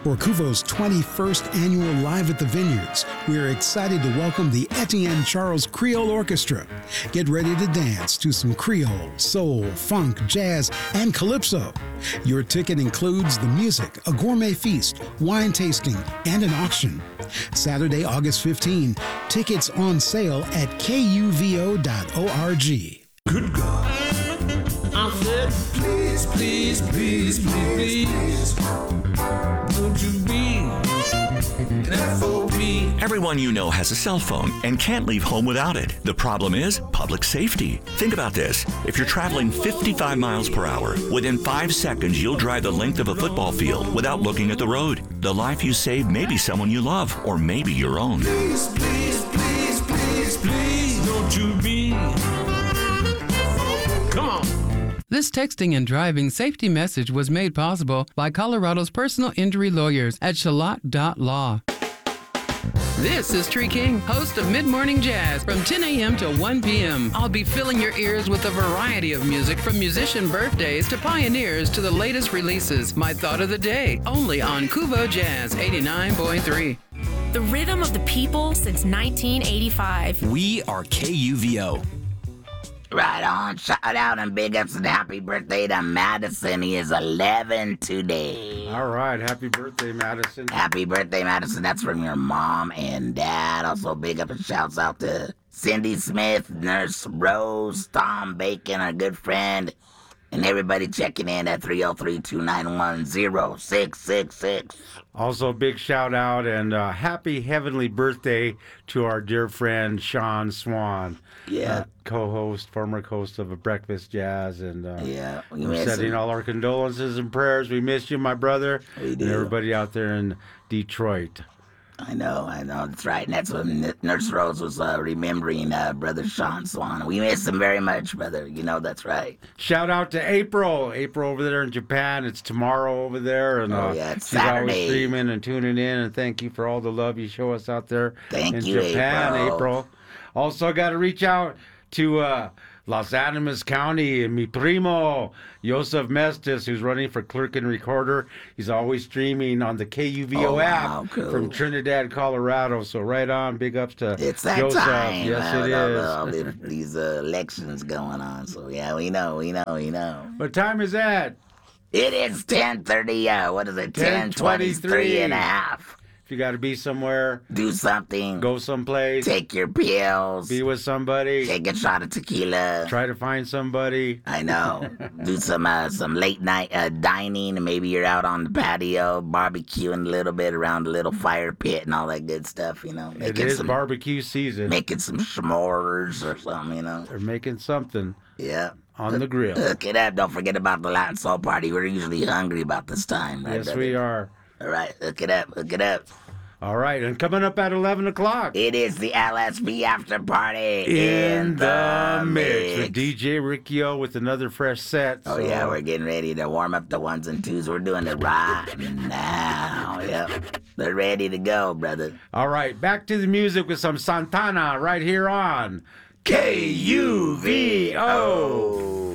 or Kuvo's 21st annual Live at the Vineyards, we're excited to welcome the Etienne Charles Creole Orchestra. Get ready to dance to some Creole, soul, funk, jazz, and calypso. Your ticket includes the music, a gourmet feast, wine tasting, and an auction. Saturday, August 15. Tickets on sale at kuvo.org. Good God. I said, please, please, please, please, please, don't you be an F.O.B. Everyone you know has a cell phone and can't leave home without it. The problem is public safety. Think about this. If you're traveling 55 miles per hour, within 5 seconds you'll drive the length of a football field without looking at the road. The life you save may be someone you love, or maybe your own. Please, please, please, please, please, don't you be. Come on. This texting and driving safety message was made possible by Colorado's personal injury lawyers at Shalott.law. This is Tree King, host of Mid-Morning Jazz from 10 a.m. to 1 p.m. I'll be filling your ears with a variety of music from musician birthdays to pioneers to the latest releases. My thought of the day, only on Kuvo Jazz 89.3. The rhythm of the people since 1985. We are KUVO. Right on. Shout out and big ups and happy birthday to Madison. He is 11 today. All right. Happy birthday, Madison. Happy birthday, Madison. That's from your mom and dad. Also, big up and shouts out to Cindy Smith, Nurse Rose, Tom Bacon, our good friend, and everybody checking in at 303-291-0666. Also, big shout out and happy heavenly birthday to our dear friend Sean Swan. Yeah. Co-host, former host of A Breakfast Jazz. And yeah, we're sending all our condolences and prayers. We miss you, my brother. We do. And everybody out there in Detroit. I know, that's right. And that's when Nurse Rose was remembering Brother Sean Swan. We miss him very much, brother. You know, that's right. Shout out to April. April over there in Japan. It's tomorrow over there. And it's she's Saturday. Always streaming and tuning in. And thank you for all the love you show us out there in Japan, April. Also, got to reach out to Los Animas County and mi primo, Joseph Mestis, who's running for clerk and recorder. He's always streaming on the KUVO app from Trinidad, Colorado. So right on, big ups to it's that Joseph. time. Yes, it is. All these elections going on. So yeah, we know. What time is that? It is 10:30. What is it? 10:23 and a half. If you got to be somewhere, do something, go someplace, take your pills, be with somebody, take a shot of tequila, try to find somebody. I know. Do some late night dining, and maybe you're out on the patio barbecuing a little bit around the little fire pit and all that good stuff. You know, it is barbecue season. Making some s'mores or something. You know, they're making something. Yeah. On the grill. Hook it up. Don't forget about the Latin Soul Party. We're usually hungry about this time. Right, yes, brother? we are. All right, hook it up. All right, and coming up at 11 o'clock. It is the LSB After Party in the mix. With DJ Riccio with another fresh set. Oh, yeah, we're getting ready to warm up the ones and twos. We're doing it right now. Yep, they're ready to go, brother. All right, back to the music with some Santana right here on KUVO.